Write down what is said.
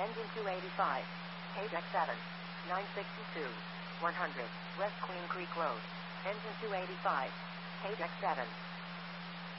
Engine 285. Page X7. 962. 100. West Queen Creek Road. Engine 285. Page X7.